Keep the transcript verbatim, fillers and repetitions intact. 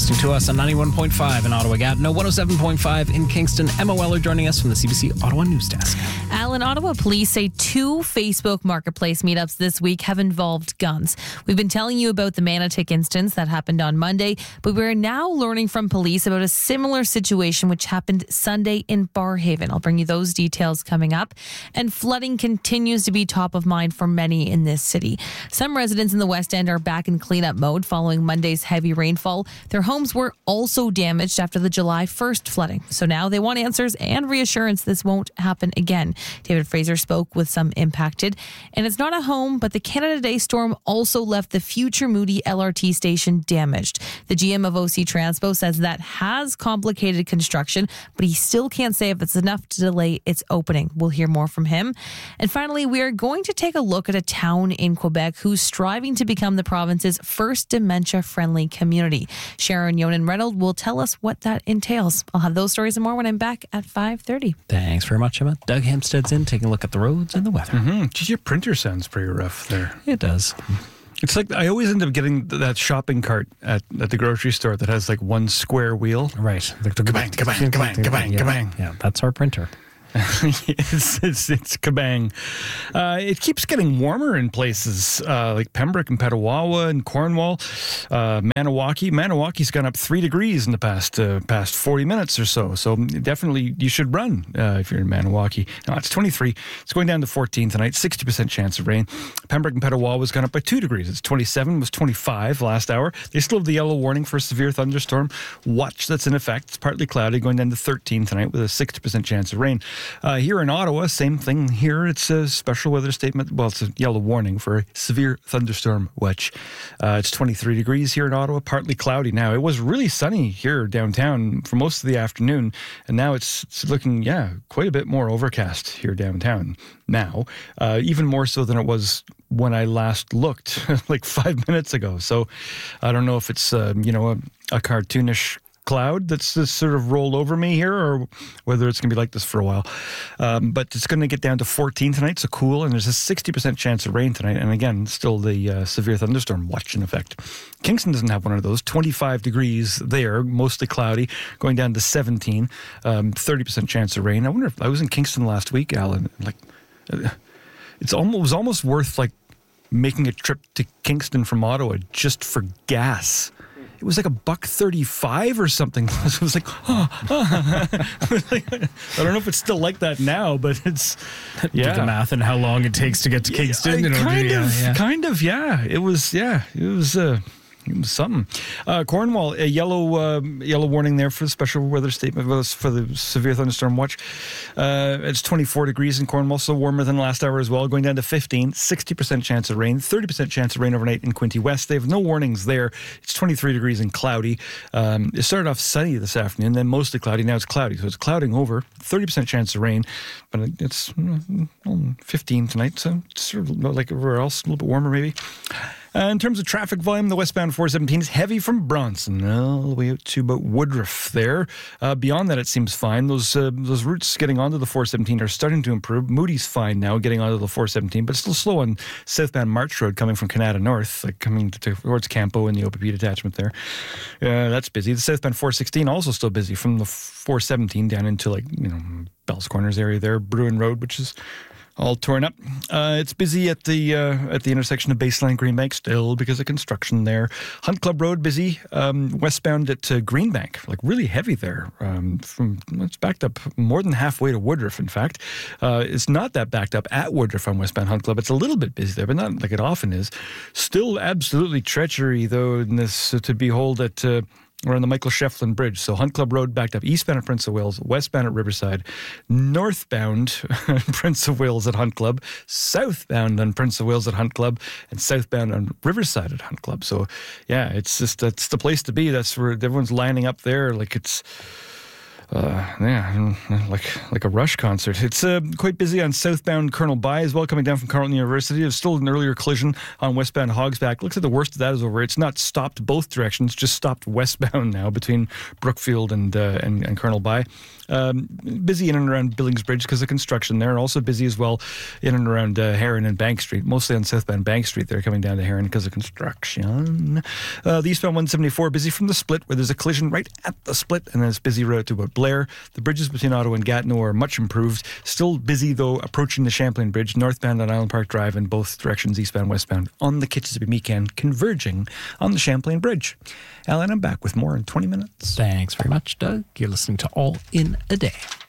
listening to us on ninety-one point five in Ottawa, Gatineau, one oh seven point five in Kingston. Emma Weller joining us from the C B C Ottawa News Desk. Alan, Ottawa police say two Facebook Marketplace meetups this week have involved guns. We've been telling you about the Manotick instance that happened on Monday, but we're now learning from police about a similar situation which happened Sunday in Barrhaven. I'll bring you those details coming up. And flooding continues to be top of mind for many in this city. Some residents in the West End are back in cleanup mode following Monday's heavy rainfall. Their homes were also damaged after the July first flooding. So now they want answers and reassurance this won't happen again. David Fraser spoke with some impacted. And it's not a home, but the Canada Day storm also left the future Moody L R T station damaged. The G M of O C Transpo says that has complicated construction, but he still can't say if it's enough to delay its opening. We'll hear more from him. And finally, we are going to take a look at a town in Quebec who's striving to become the province's first dementia-friendly community. Sharon Yonan-Reynolds will tell us what that entails. I'll have those stories and more when I'm back at five thirty. Thanks very much, Emma. Doug Hempstead's in, taking a look at the roads and the weather. Mm-hmm. Geez, your printer sounds pretty rough there. It does. It's like I always end up getting that shopping cart at, at the grocery store that has like one square wheel. Right. Kabang, kabang, kabang, kabang, yeah. kabang. Yeah, that's our printer. it's, it's, it's kabang. Uh, it keeps getting warmer in places uh, like Pembroke and Petawawa and Cornwall, uh, Maniwaki. Maniwaki's gone up three degrees in the past uh, past forty minutes or so. So definitely you should run uh, if you're in Maniwaki. Now it's twenty-three. It's going down to fourteen tonight. sixty percent chance of rain. Pembroke and Petawawa's gone up by two degrees. It's twenty-seven. It was twenty-five last hour. They still have the yellow warning for a severe thunderstorm watch that's in effect. It's partly cloudy, going down to thirteen tonight with a sixty percent chance of rain. Uh, here in Ottawa, same thing here. It's a special weather statement. Well, it's a yellow warning for a severe thunderstorm watch. Uh, it's twenty-three degrees here in Ottawa, partly cloudy now. It was really sunny here downtown for most of the afternoon, and now it's, it's looking, yeah, quite a bit more overcast here downtown now, uh, even more so than it was when I last looked like five minutes ago. So I don't know if it's, uh, you know, a, a cartoonish cloud that's just sort of rolled over me here, or whether it's going to be like this for a while. Um, but it's going to get down to fourteen tonight, so cool, and there's a sixty percent chance of rain tonight. And again, still the uh, severe thunderstorm watch in effect. Kingston doesn't have one of those. twenty-five degrees there, mostly cloudy, going down to seventeen, um, thirty percent chance of rain. I wonder if I was in Kingston last week, Alan. Like, it's almost, it was almost worth like making a trip to Kingston from Ottawa just for gas. It was like a buck thirty-five or something. It was like, oh, oh. I don't know if it's still like that now, but it's, yeah. Do the math and how long it takes to get to Kingston. Yeah, you know, kind yeah, of, yeah. kind of, yeah. It was, yeah, it was, uh, it was something. Uh, Cornwall, a yellow uh, yellow warning there for the special weather statement for the severe thunderstorm watch. Uh, it's twenty-four degrees in Cornwall, so warmer than last hour as well, going down to fifteen, sixty percent chance of rain, thirty percent chance of rain overnight in Quinte West. They have no warnings there. It's twenty-three degrees and cloudy. Um, it started off sunny this afternoon, then mostly cloudy. Now it's cloudy, so it's clouding over, thirty percent chance of rain, but it's well, fifteen tonight, so it's sort of like everywhere else, a little bit warmer maybe. Uh, in terms of traffic volume, the westbound four seventeen is heavy from Bronson all the way out to about Woodruff there. Uh, beyond that, it seems fine. Those uh, those routes getting onto the four seventeen are starting to improve. Moody's fine now, getting onto the four seventeen, but still slow on southbound March Road coming from Canada North, like coming to, towards Campo and the O P P detachment there. Uh, that's busy. The southbound four sixteen also still busy from the four seventeen down into like, you know, Bell's Corners area there, Bruin Road, which is all torn up. Uh, it's busy at the uh, at the intersection of Baseline Greenbank still because of construction there. Hunt Club Road busy. Um, westbound at uh, Greenbank, like really heavy there. Um, from it's backed up more than halfway to Woodruff. In fact, uh, it's not that backed up at Woodruff on westbound Hunt Club. It's a little bit busy there, but not like it often is. Still absolutely treachery though in this uh, to behold at. Uh, We're on the Michael Shefflin Bridge. So Hunt Club Road backed up eastbound at Prince of Wales, westbound at Riverside, northbound Prince of Wales at Hunt Club, southbound on Prince of Wales at Hunt Club, and southbound on Riverside at Hunt Club. So, yeah, it's just, that's the place to be. That's where everyone's lining up there. Like it's, Uh, yeah, like like a Rush concert. It's uh, quite busy on southbound Colonel By as well, coming down from Carleton University. There's still an earlier collision on westbound Hogsback. Looks like the worst of that is over. It's not stopped both directions, just stopped westbound now between Brookfield and uh, and, and Colonel By. Um, busy in and around Billings Bridge because of construction there. Also busy as well in and around uh, Heron and Bank Street, mostly on southbound Bank Street. They're coming down to Heron because of construction. Uh, the eastbound one seventy-four busy from the split where there's a collision right at the split, and then it's busy road to about Blair. The bridges between Ottawa and Gatineau are much improved. Still busy though approaching the Champlain Bridge, northbound on Island Park Drive, and both directions, eastbound, westbound, on the Kitchissippi-Meekan, converging on the Champlain Bridge. Alan, I'm back with more in twenty minutes. Thanks very much, Doug. You're listening to All in a Day.